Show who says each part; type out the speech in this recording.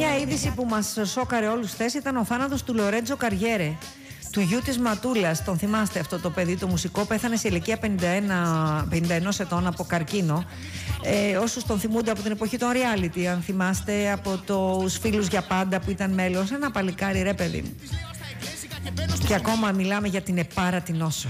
Speaker 1: Μια είδηση που μας σόκαρε όλους χθες ήταν ο θάνατος του Λορέντζο Καριέρε, του γιου της Ματούλας. Τον θυμάστε αυτό το παιδί, το μουσικό? Πέθανε σε ηλικία 51 ετών από καρκίνο. Όσους τον θυμούνται από την εποχή των reality, αν θυμάστε, από τους Φίλους για Πάντα που ήταν μέλος, ένα παλικάρι, ρε παιδί μου. Και ακόμα μιλάμε για την επάρα την όσο.